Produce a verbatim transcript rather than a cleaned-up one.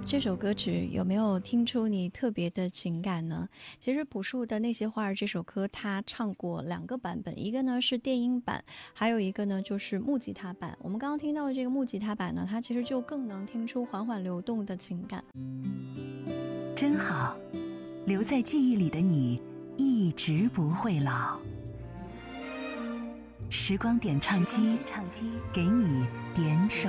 这首歌曲有没有听出你特别的情感呢？其实朴树的那些花儿这首歌他唱过两个版本，一个呢是电音版，还有一个呢就是木吉他版。我们刚刚听到的这个木吉他版呢，它其实就更能听出缓缓流动的情感。 真好，留在记忆里的你一直不会老。时光点唱机，给你点首